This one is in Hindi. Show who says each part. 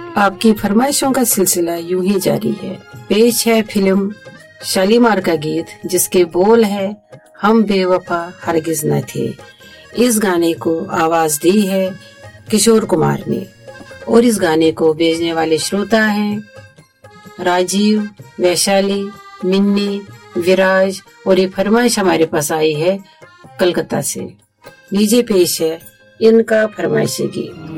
Speaker 1: आपकी फरमाइशों का सिलसिला यूं ही जारी है। पेश है फिल्म शालीमार का गीत, जिसके बोल है हम बेवफा हरगिज न थे। इस गाने को आवाज दी है किशोर कुमार ने और इस गाने को भेजने वाले श्रोता हैं राजीव, वैशाली, मिन्नी, विराज और ये फरमाइश हमारे पास आई है कलकत्ता से। लीजिए पेश है इनका फरमाइशी गीत।